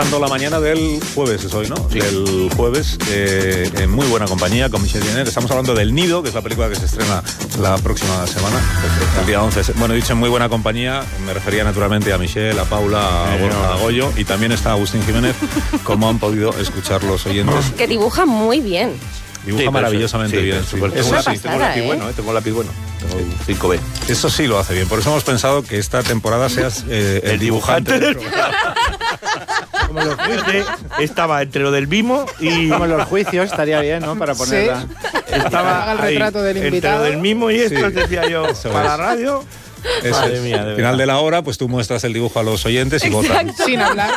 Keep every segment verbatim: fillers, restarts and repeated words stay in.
La mañana del jueves es hoy, ¿no? Sí. Del jueves, eh, en muy buena compañía con Michel Jenner. Estamos hablando del Nido, que es la película que se estrena la próxima semana, el día once. Bueno, he dicho en muy buena compañía, me refería naturalmente a Michel, a Paula, a Borja, a Goyo, y también está Agustín Jiménez, como han podido escuchar los oyentes. Que dibuja muy bien. Dibuja sí, maravillosamente sí, bien. Sí. Tengo, eso pasada, sí, tengo lápiz ¿eh? bueno, ¿eh? Tengo lápiz bueno. Tengo sí. cinco B. Eso sí lo hace bien. Por eso hemos pensado que esta temporada seas eh, el, el dibujante del programa. Como los juicios, estaba entre lo del mimo y... Como los juicios, estaría bien, ¿no? Para ponerla. Sí. Estaba el retrato ahí, del invitado. Entre lo del mimo y esto, sí. decía yo, eso para es. la radio... Eso Madre es. mía, de Al final de la hora, pues tú muestras el dibujo a los oyentes y votan. Sin hablar.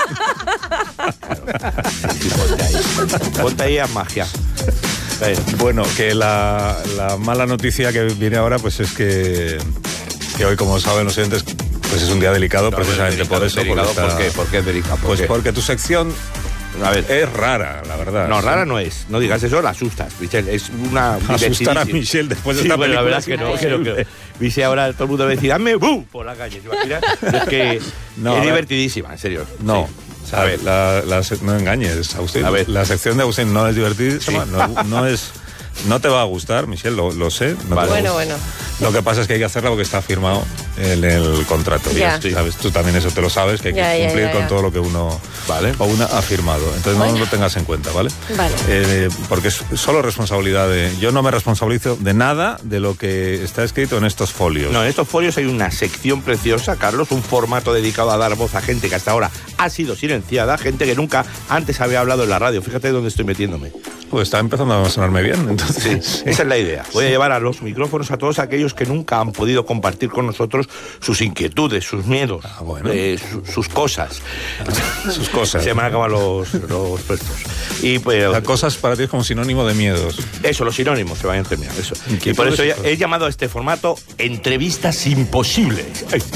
Ponte ahí. Ponte ahí a magia. Bueno, que la, la mala noticia que viene ahora, pues es que, que hoy, como saben los oyentes, pues es un día delicado, no, precisamente delicado, por eso. Delicado, porque está, ¿por qué? ¿Por qué es delicado? ¿Por pues qué? Porque tu sección... A ver, es rara, la verdad. No, sí. rara no es. No digas eso, la asustas, Michel. Es una... Asustar a Michel después de sí, esta bueno, película. la verdad es que no. Creo que Michel ahora todo el mundo va a decir, dame bu por la calle. ¿Te imaginas? Es que no, es divertidísima, en serio. No. Sí. O sea, a ver, la, la, no engañes, Agustín. A ver, la sección de Agustín no es divertidísima, sí. no, no es... No te va a gustar, Michel, lo, lo sé. No vale. Bueno, bueno. Lo que pasa es que hay que hacerla porque está firmado en el contrato. Ya. Sí. ¿Sabes? Tú también eso te lo sabes, que hay ya, que cumplir ya, ya, ya. con todo lo que uno ¿vale? o una ha firmado. Entonces bueno. no lo tengas en cuenta, ¿vale? Vale. Eh, porque es solo responsabilidad de... Yo no me responsabilizo de nada de lo que está escrito en estos folios. No, en estos folios hay una sección preciosa, Carlos, un formato dedicado a dar voz a gente que hasta ahora ha sido silenciada, gente que nunca antes había hablado en la radio. Fíjate dónde estoy metiéndome. Pues está empezando a sonarme bien, entonces... Sí, sí. Esa es la idea. Voy a llevar a los micrófonos a todos aquellos que nunca han podido compartir con nosotros sus inquietudes, sus miedos, ah, bueno. eh, su, sus cosas. Ah, sus cosas. Se me han acabado los, los puestos. Y pues, las cosas para ti es como sinónimo de miedos. Eso, los sinónimos se van a terminar. Eso. Y por eso ya, he llamado a este formato Entrevistas Imposibles. ¿Eh?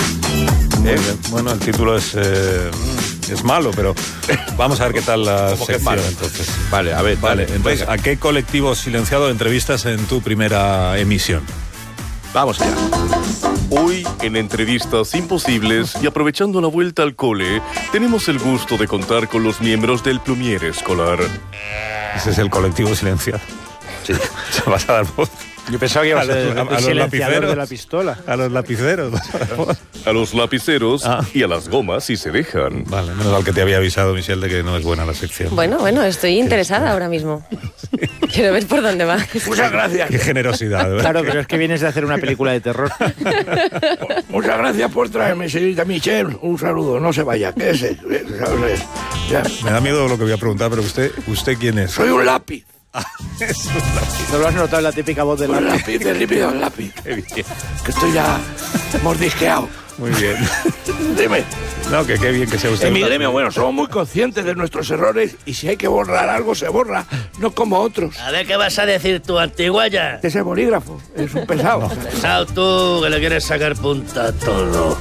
Bueno, el título es... Eh... Es malo, pero vamos a ver qué tal la sección. Es malo, entonces. Vale, a ver, vale. vale entonces, ¿a qué colectivo silenciado entrevistas en tu primera emisión? Vamos allá. Hoy, en Entrevistas Imposibles y aprovechando la vuelta al cole, tenemos el gusto de contar con los miembros del Plumier Escolar. Ese es el colectivo silenciado. Sí. Se vas a dar voz. Yo pensaba que iba a ser el, a, a el silenciador de la pistola. A los lapiceros. A los lapiceros ah. y a las gomas si se dejan. Vale, menos mal que te había avisado, Michel, de que no es buena la sección. Bueno, bueno, estoy interesada ahora mismo. Sí. Quiero ver por dónde va. Muchas gracias. Qué generosidad, ¿verdad? Claro, pero es que vienes de hacer una película de terror. Muchas gracias por traerme, señorita Michel. Un saludo, no se vaya. ¿Qué es eso? Ya. Me da miedo lo que voy a preguntar, pero usted, ¿usted quién es? Soy un lápiz. Ah, es un lápiz. ¿No lo has notado en la típica voz del lápiz? lápiz? lápiz, de lípido al lápiz. Qué bien. Que estoy ya mordisqueado. Muy bien. Dime. No, que qué bien que sea usted. En mi gremio, bueno, somos muy conscientes de nuestros errores y si hay que borrar algo, se borra, no como otros. A ver qué vas a decir tú, antiguaya. Ese bolígrafo es un pesado. No. Pesado tú, que le quieres sacar punta a todo.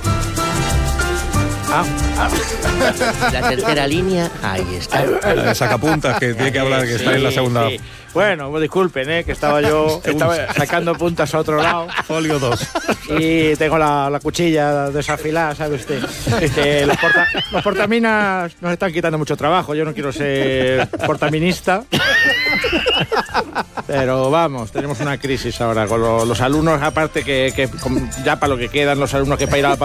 Ah, ah. La tercera línea, ahí está. La sacapuntas, que tiene que hablar, que sí, está en la segunda. Sí. Bueno, pues disculpen, ¿eh? Que estaba yo estaba sacando puntas a otro lado. Folio dos. Y tengo la, la cuchilla desafilada, ¿sabe usted? Que los, porta, los portaminas nos están quitando mucho trabajo. Yo no quiero ser portaminista. Pero vamos, tenemos una crisis ahora con lo, los alumnos, aparte que, que ya para lo que quedan los alumnos que para ir a la